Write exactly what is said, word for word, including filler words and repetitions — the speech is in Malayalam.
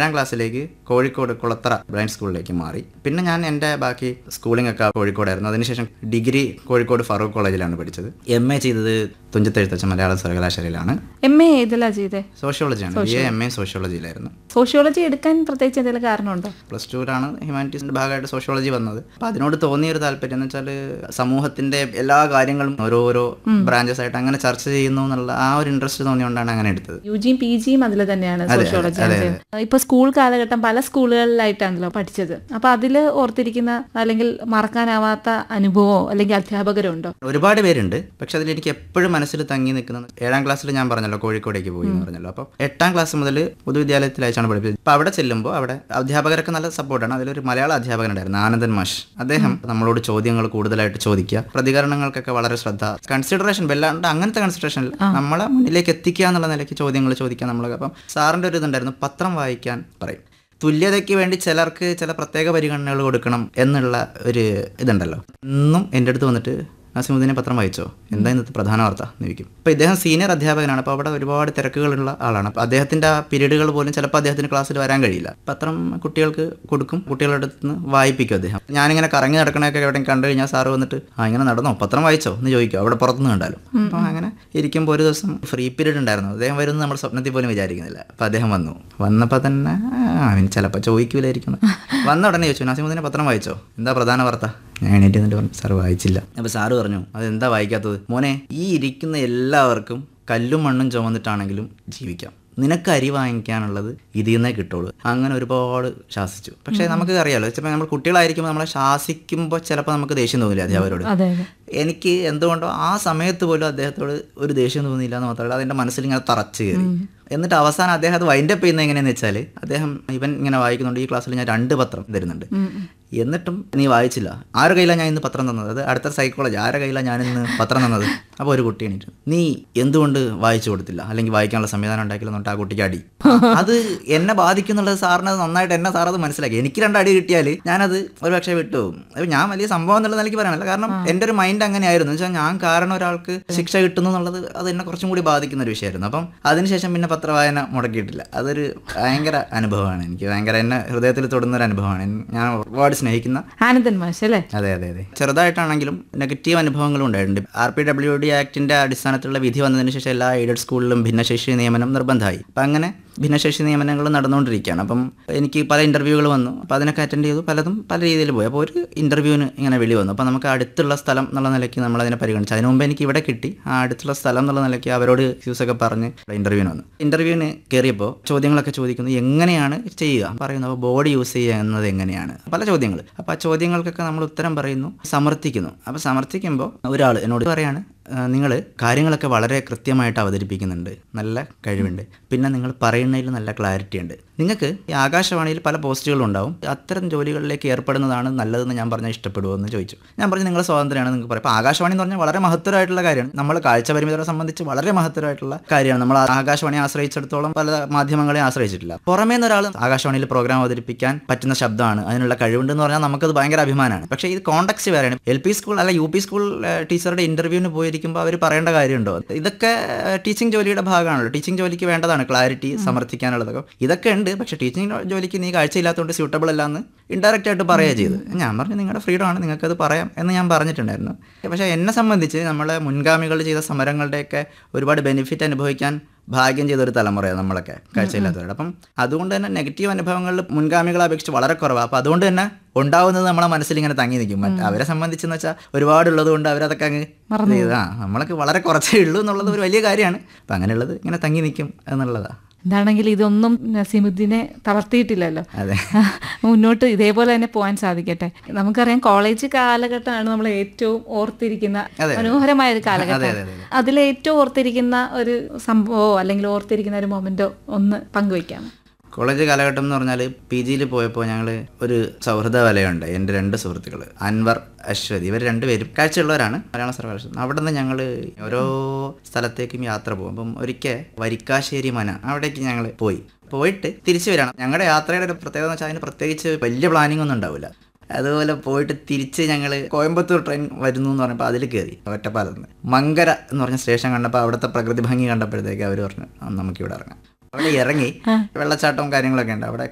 ഏഴാം ക്ലാസ്സിലേക്ക് കോഴിക്കോട് കുളത്തറ ബ്രൈൻഡ് സ്കൂളിലേക്ക് മാറി. പിന്നെ ഞാൻ എൻ്റെ ബാക്കി സ്കൂളിംഗ് ഒക്കെ കോഴിക്കോടായിരുന്നു. അതിനുശേഷം ഡിഗ്രി കോഴിക്കോട് ഫറൂഖ് കോളേജിലാണ് പഠിച്ചത്. എം എ ചെയ്തത് തുഞ്ചത്തെഴുത്തച്ഛൻ മലയാള സർവകലാശാലയിലാണ്. എം എ ഏതിലാ ചെയ്തേ? സോഷ്യോളജിയാണ്. B A M A സോഷ്യോളജിയിലായിരുന്നു. Sociology എടുക്കാൻ പ്രത്യേകിച്ച് എന്തെങ്കിലും കാരണമുണ്ടോ? പ്ലസ് ടുവിലാണ് ഹ്യൂമാനിറ്റീസിന്റെ ഭാഗമായിട്ട് സോഷ്യോളജി വന്നത്. അപ്പോൾ അതിനോട് തോന്നിയൊരു താല്പര്യം എന്ന് വെച്ചാൽ സമൂഹത്തിന്റെ എല്ലാ കാര്യങ്ങളും ഓരോരോ ബ്രാഞ്ചസ് ആയിട്ട് അങ്ങനെ ചർച്ച ചെയ്യുന്നു എന്നുള്ള ആ ഒരു ഇൻട്രസ്റ്റ് തോന്നിയോണ്ടാണ് അങ്ങനെ എടുത്തത്. യു ജിയും പി ജിയും അതിൽ തന്നെയാണ് സോഷ്യോളജി. ഇപ്പൊ സ്കൂൾ കാലഘട്ടം പല സ്കൂളുകളിലായിട്ടാണല്ലോ പഠിച്ചത്. അപ്പൊ അതിൽ ഓർത്തിരിക്കുന്ന അല്ലെങ്കിൽ മറക്കാനാവാത്ത അനുഭവമോ അല്ലെങ്കിൽ അധ്യാപകരോ ഉണ്ടോ? ഒരുപാട് പേരുണ്ട്. പക്ഷെ അതിൽ എനിക്ക് എപ്പോഴും മനസ്സിൽ തങ്ങി നിൽക്കുന്നത് ഏഴാം ക്ലാസ്സിൽ ഞാൻ പറഞ്ഞല്ലോ കോഴിക്കോടേക്ക് പോയി എന്ന് പറഞ്ഞല്ലോ. അപ്പോൾ എട്ടാം ക്ലാസ് മുതൽ പൊതുവിദ്യാലയത്തിലായിട്ടാണ് പഠിപ്പിച്ചത്. അപ്പോൾ അവിടെ ചെല്ലുമ്പോൾ അവിടെ അധ്യാപകരൊക്കെ നല്ല സപ്പോർട്ടാണ്. അതിലൊരു മലയാള അധ്യാപകനുണ്ടായിരുന്നു, ആനന്ദൻ മാഷ്. അദ്ദേഹം നമ്മളോട് ചോദ്യങ്ങൾ കൂടുതലായിട്ട് ചോദിക്കുക, പ്രതികരണങ്ങൾക്കൊക്കെ വളരെ ശ്രദ്ധ, കൺസിഡറേഷൻ വല്ലാണ്ട് അങ്ങനത്തെ കൺസിഡറേഷൻ നമ്മളെ മുന്നിലേക്ക് എത്തിക്കുക എന്നുള്ള നിലയ്ക്ക് ചോദ്യങ്ങൾ ചോദിക്കുക നമ്മളൊക്കെ. അപ്പം സാറിൻ്റെ ഒരു ഇതുണ്ടായിരുന്നു, പത്രം വായിക്കാൻ പറയും. തുല്യതയ്ക്ക് വേണ്ടി ചിലർക്ക് ചില പ്രത്യേക പരിഗണനകൾ കൊടുക്കണം എന്നുള്ള ഒരു ഇതുണ്ടല്ലോ. ഇന്നും എൻ്റെ അടുത്ത് വന്നിട്ട് നാസിമുദ്ദീനെ പത്രം വായിച്ചോ, എന്താ ഇന്നത്തെ പ്രധാന വാർത്ത എന്ന് ചോദിക്കും. അപ്പോൾ ഇദ്ദേഹം സീനിയർ അധ്യാപകനാണ്. അപ്പോൾ അവിടെ ഒരുപാട് തിരക്കുകളുള്ള ആളാണ്. അപ്പോൾ അദ്ദേഹത്തിൻ്റെ ആ പീരീഡുകൾ പോലും ചിലപ്പോൾ അദ്ദേഹത്തിന് ക്ലാസ്സിൽ വരാൻ കഴിയില്ല. പത്രം കുട്ടികൾക്ക് കൊടുക്കും, കുട്ടികളുടെ അടുത്ത് നിന്ന് വായിപ്പിക്കും അദ്ദേഹം. ഞാനിങ്ങനെ കറങ്ങി നടക്കണൊക്കെ എവിടെയും കണ്ടു കഴിഞ്ഞാൽ സാറ് വന്നിട്ട് ആ ഇങ്ങനെ നടന്നോ, പത്രം വായിച്ചോ എന്ന് ചോദിക്കും, അവിടെ പുറത്തുനിന്ന് കണ്ടാലും. അപ്പോൾ അങ്ങനെ ഇരിക്കുമ്പോൾ ഒരു ദിവസം ഫ്രീ പീരീഡ് ഉണ്ടായിരുന്നു. അദ്ദേഹം വരുന്നത് നമ്മൾ സ്വപ്നത്തിൽ പോലും വിചാരിക്കുന്നില്ല. അപ്പോൾ അദ്ദേഹം വന്നു. വന്നപ്പോൾ തന്നെ അവൻ ചിലപ്പോൾ ചോദിക്കൂലായിരിക്കുന്നു. വന്ന ഉടനെ ചോദിച്ചു, നാസിമുദ്ദീനെ പത്രം വായിച്ചോ, എന്താ പ്രധാന വാർത്ത? ഞാൻ എണീറ്റ് എന്നിട്ട് പറഞ്ഞു, സാറ് വായിച്ചില്ല. അപ്പോൾ സാറ് പറഞ്ഞു, അതെന്താ വായിക്കാത്തത്? മോനെ, ഈ ഇരിക്കുന്ന എല്ലാവർക്കും കല്ലും മണ്ണും ചുമന്നിട്ടാണെങ്കിലും ജീവിക്കാം. നിനക്ക് അരി വാങ്ങിക്കാനുള്ളത് ഇതിൽ നിന്നേ കിട്ടുള്ളൂ. അങ്ങനെ ഒരുപാട് ശാസിച്ചു. പക്ഷേ നമുക്ക് അറിയാലോ, ചിലപ്പോൾ നമ്മൾ കുട്ടികളായിരിക്കുമ്പോൾ നമ്മളെ ശാസിക്കുമ്പോൾ ചിലപ്പോൾ നമുക്ക് ദേഷ്യം തോന്നില്ല അധ്യാപകരോട്. എനിക്ക് എന്തുകൊണ്ടോ ആ സമയത്ത് പോലും അദ്ദേഹത്തോട് ഒരു ദേഷ്യം തോന്നിയില്ല എന്ന് മാത്രമല്ല, അതെൻ്റെ മനസ്സിലിങ്ങനെ തറച്ച് കയറി. എന്നിട്ട് അവസാനം അദ്ദേഹം അത് വൈൻഡപ്പ് ചെയ്യുന്നത് എങ്ങനെയാണെന്ന് വെച്ചാൽ, അദ്ദേഹം ഇവൻ ഇങ്ങനെ വായിക്കുന്നുണ്ട്, ഈ ക്ലാസ്സിൽ ഞാൻ രണ്ട് പത്രം തരുന്നുണ്ട്, എന്നിട്ടും നീ വായിച്ചില്ല. ആരുടെ കയ്യിലാണ് ഞാൻ ഇന്ന് പത്രം തന്നത്? അത് അടുത്ത സൈക്കോളജി, ആരുടെ കയ്യിലാണ് ഞാൻ ഇന്ന് പത്രം തന്നത്? അപ്പോൾ ഒരു കുട്ടി എണീറ്റ്, നീ എന്തുകൊണ്ട് വായിച്ചു കൊടുത്തില്ല, അല്ലെങ്കിൽ വായിക്കാനുള്ള സംവിധാനം ഉണ്ടാക്കില്ല എന്നിട്ട് ആ കുട്ടിക്ക് അടി. അത് എന്നെ ബാധിക്കുന്നുള്ളത് സാറിന് നന്നായിട്ട് എന്നെ സാർ അത് മനസ്സിലാക്കി. എനിക്ക് രണ്ടടി കിട്ടിയാൽ ഞാനത് ഒരു പക്ഷേ വിട്ടുപോകും. അപ്പോൾ ഞാൻ വലിയ സംഭവം എന്നുള്ളത് എനിക്ക് പറയാനില്ല. കാരണം എൻ്റെ ഒരു മൈൻഡ് അങ്ങനെയായിരുന്നു. വെച്ചാൽ ഞാൻ കാരണം ഒരാൾക്ക് ശിക്ഷ കിട്ടുന്നു എന്നുള്ളത് അത് എന്നെ കുറച്ചും കൂടി ബാധിക്കുന്ന ഒരു വിഷയമായിരുന്നു. അപ്പം അതിനുശേഷം പിന്നെ പത്രവായന മുടക്കിയിട്ടില്ല. അതൊരു ഭയങ്കര അനുഭവമാണ് എനിക്ക്, ഭയങ്കര എന്നെ ഹൃദയത്തിൽ തൊടുന്ന ഒരു അനുഭവമാണ്. ഞാൻ ഒരുപാട് സ്നേഹിക്കുന്ന ആനന്ദൻ മാഷ് അല്ലേ? അതെ അതെ അതെ. ചെറുതായിട്ടാണെങ്കിലും നെഗറ്റീവ് അനുഭവങ്ങളും ഉണ്ടായിട്ടുണ്ട്. ആർ പി ഡബ്ല്യു ഡി ആക്ടിന്റെ അടിസ്ഥാനത്തിലുള്ള വിധി വന്നതിന് ശേഷം എല്ലാ എയ്ഡഡ് സ്കൂളിലും ഭിന്നശേഷി നിയമനം നിർബന്ധമായി. അപ്പം അങ്ങനെ ഭിന്നശേഷി നിയമനങ്ങൾ നടന്നുകൊണ്ടിരിക്കുകയാണ്. അപ്പം എനിക്ക് പല ഇൻ്റർവ്യൂകൾ വന്നു. അപ്പോൾ അതിനൊക്കെ അറ്റൻഡ് ചെയ്തു. പലതും പല രീതിയിൽ പോയി. അപ്പോൾ ഒരു ഇൻ്റർവ്യൂവിന് ഇങ്ങനെ വിളി വന്നു. അപ്പോൾ നമുക്ക് അടുത്തുള്ള സ്ഥലം എന്നുള്ള നിലയ്ക്ക് നമ്മളതിനെ പരിഗണിച്ചു. അതിന് മുമ്പ് എനിക്ക് ഇവിടെ കിട്ടി. ആ അടുത്തുള്ള സ്ഥലം എന്നുള്ള നിലയ്ക്ക് അവരോട് ഫ്യൂസൊക്കെ പറഞ്ഞ് ഇൻ്റർവ്യൂവിന് വന്നു. ഇൻ്റർവ്യൂവിന് കയറിയപ്പോൾ ചോദ്യങ്ങളൊക്കെ ചോദിക്കുന്നത് എങ്ങനെയാണ് ചെയ്യുക പറയുന്നത്, അപ്പോൾ ബോഡി യൂസ് ചെയ്യുക എന്നത് എങ്ങനെയാണ്, പല ചോദ്യങ്ങൾ. അപ്പോൾ ആ ചോദ്യങ്ങൾക്കൊക്കെ നമ്മൾ ഉത്തരം പറയുന്നു, സമർത്ഥിക്കുന്നു. അപ്പോൾ സമർത്ഥിക്കുമ്പോൾ ഒരാൾ എന്നോട് പറയാണ്, നിങ്ങൾ കാര്യങ്ങളൊക്കെ വളരെ കൃത്യമായിട്ട് അവതരിപ്പിക്കുന്നുണ്ട്, നല്ല കഴിവുണ്ട്, പിന്നെ നിങ്ങൾ പറയുന്നതിൽ നല്ല ക്ലാരിറ്റി ഉണ്ട്. നിങ്ങൾക്ക് ഈ ആകാശവാണിയിൽ പല പോസ്റ്റുകളും ഉണ്ടാവും, അത്തരം ജോലികളിലേക്ക് ഏർപ്പെടുന്നതാണ് നല്ലതെന്ന് ഞാൻ പറഞ്ഞാൽ ഇഷ്ടപ്പെടുമോ എന്ന് ചോദിച്ചു. ഞാൻ പറഞ്ഞു, നിങ്ങളെ സ്വാതന്ത്ര്യമാണ് നിങ്ങൾക്ക് പറയാം. അപ്പോൾ ആകാശവാണി എന്ന് പറഞ്ഞാൽ വളരെ മഹത്തരമായിട്ടുള്ള കാര്യമാണ്. നമ്മൾ കാഴ്ച പരിമിതരെ സംബന്ധിച്ച് വളരെ മഹത്തരമായിട്ടുള്ള കാര്യമാണ്. നമ്മൾ ആകാശവാണിയെ ആശ്രയിച്ചിടത്തോളം പല മാധ്യമങ്ങളെ ആശ്രയിച്ചിട്ടില്ല. പുറമേ നിന്ന് ഒരാൾ ആകാശവാണിയിൽ പ്രോഗ്രാം അവതരിപ്പിക്കാൻ പറ്റുന്ന ശബ്ദമാണ്, അതിനുള്ള കഴിവുണ്ടെന്ന് പറഞ്ഞാൽ നമുക്കത് ഭയങ്കര അഭിമാനമാണ്. പക്ഷേ ഇത് കോണ്ടക്സ്റ്റ് വേറെയാണ്. എൽ പി സ്കൂൾ അല്ല യു പി സ്കൂൾ ടീച്ചറുടെ ഇന്റർവ്യൂവിന് പോയിരിക്കുമ്പോൾ അവർ പറയേണ്ട കാര്യമുണ്ടോ? ഇതൊക്കെ ടീച്ചിങ് ജോലിയുടെ ഭാഗമാണല്ലോ. ടീച്ചിങ് ജോലിക്ക് വേണ്ടതാണ് ക്ലാരിറ്റി, സമർത്ഥിക്കാനുള്ളതൊക്കെ. ഇതൊക്കെ ഉണ്ട്. പക്ഷേ ടീച്ചിങ് ജോലിക്ക് നീ കാഴ്ചയില്ലാത്തതുകൊണ്ട് സ്യൂട്ടബിൾ അല്ല എന്ന് ഇൻഡയറക്റ്റ് ആയിട്ട് പറയുക ചെയ്ത്. ഞാൻ പറഞ്ഞു, നിങ്ങളുടെ ഫ്രീഡം ആണ്, നിങ്ങൾക്കത് പറയാം എന്ന് ഞാൻ പറഞ്ഞിട്ടുണ്ടായിരുന്നു. പക്ഷേ എന്നെ സംബന്ധിച്ച് നമ്മളെ മുൻഗാമികൾ ചെയ്ത സമരങ്ങളുടെയൊക്കെ ഒരുപാട് ബെനിഫിറ്റ് അനുഭവിക്കാൻ ഭാഗ്യം ചെയ്തൊരു തലമുറയാണ് നമ്മളൊക്കെ കാഴ്ചയില്ലാത്തവരുടെ. അപ്പം അതുകൊണ്ട് തന്നെ നെഗറ്റീവ് അനുഭവങ്ങളിൽ മുൻഗാമികളെ അപേക്ഷിച്ച് വളരെ കുറവാണ്. അപ്പം അതുകൊണ്ട് തന്നെ ഉണ്ടാവുന്നത് നമ്മളെ മനസ്സിൽ ഇങ്ങനെ തങ്ങി നിൽക്കും. മറ്റ് അവരെ സംബന്ധിച്ചെന്ന് വെച്ചാൽ ഒരുപാടുള്ളത് കൊണ്ട് അവരതൊക്കെ അങ്ങ് ആ നമ്മളൊക്കെ വളരെ കുറച്ചേ ഉള്ളൂ എന്നുള്ളത് ഒരു വലിയ കാര്യമാണ്. അപ്പം അങ്ങനെയുള്ളത് ഇങ്ങനെ തങ്ങി നിൽക്കും എന്നുള്ളതാണ്. എന്താണെങ്കിൽ ഇതൊന്നും നസീമുദ്ദീനെ തളർത്തിയിട്ടില്ലല്ലോ. അതെ, മുന്നോട്ട് ഇതേപോലെ തന്നെ പോകാൻ സാധിക്കട്ടെ. നമുക്കറിയാം കോളേജ് കാലഘട്ടമാണ് നമ്മൾ ഏറ്റവും ഓർത്തിരിക്കുന്ന മനോഹരമായ ഒരു കാലഘട്ടം. അതിൽ ഏറ്റവും ഓർത്തിരിക്കുന്ന ഒരു സംഭവമോ അല്ലെങ്കിൽ ഓർത്തിരിക്കുന്ന ഒരു മൊമെന്റോ ഒന്ന് പങ്കുവയ്ക്കാം. കോളേജ് കാലഘട്ടം എന്ന് പറഞ്ഞാൽ പി ജിയിൽ പോയപ്പോൾ ഞങ്ങൾ ഒരു സൗഹൃദ വലയുണ്ട്. എൻ്റെ രണ്ട് സുഹൃത്തുക്കൾ അൻവർ, അശ്വതി, ഇവർ രണ്ടുപേരും കാഴ്ചയുള്ളവരാണ്, മലയാള സർവകലാശാല. അവിടെ നിന്ന് ഞങ്ങൾ ഓരോ സ്ഥലത്തേക്കും യാത്ര പോകും. അപ്പം ഒരിക്കൽ വരിക്കാശ്ശേരി മന അവിടേക്ക് ഞങ്ങൾ പോയി പോയിട്ട് തിരിച്ചു വരണം. ഞങ്ങളുടെ യാത്രയുടെ ഒരു പ്രത്യേകത എന്ന് വെച്ചാൽ അതിന് പ്രത്യേകിച്ച് വലിയ പ്ലാനിങ് ഒന്നും ഉണ്ടാവില്ല. അതുപോലെ പോയിട്ട് തിരിച്ച് ഞങ്ങൾ കോയമ്പത്തൂർ ട്രെയിൻ വരുന്നു എന്ന് പറഞ്ഞപ്പോൾ അതിൽ കയറി ഒറ്റപ്പാലത്ത് നിന്ന് മങ്കര എന്ന് പറഞ്ഞ സ്റ്റേഷൻ കണ്ടപ്പോൾ അവിടുത്തെ പ്രകൃതി ഭംഗി കണ്ടപ്പോഴത്തേക്ക് അവർ പറഞ്ഞു നമുക്കിവിടെ ഇറങ്ങാം. അവിടെ ഇറങ്ങി വെള്ളച്ചാട്ടവും കാര്യങ്ങളൊക്കെ ഉണ്ട്. അവിടെ